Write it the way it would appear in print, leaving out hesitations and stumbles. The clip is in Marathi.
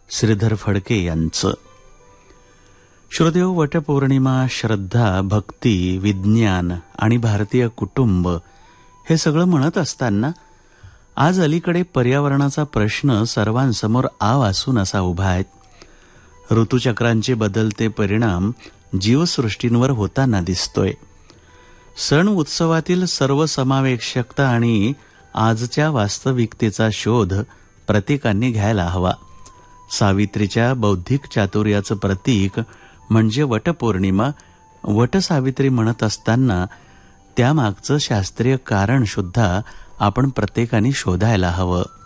श्रीधर फडके यांचं. श्रोतेहो, वटपौर्णिमा श्रद्धा, भक्ती, विज्ञान आणि भारतीय कुटुंब हे सगळं म्हणत असताना आज अलीकडे पर्यावरणाचा प्रश्न सर्वांसमोर आव असून असा उभा आहे. ऋतुचक्रांचे बदलते परिणाम जीवसृष्टींवर होताना दिसतोय. सण उत्सवातील सर्वसमावेशकता आणि आजच्या वास्तविकतेचा शोध प्रत्येकाने घ्यायला हवा. सावित्रीच्या बौद्धिक चातुर्याचं प्रतीक म्हणजे वटपौर्णिमा. वटसावित्री म्हणत असताना त्यामागचं शास्त्रीय कारण सुद्धा आपण प्रत्येकाने शोधायला हवं.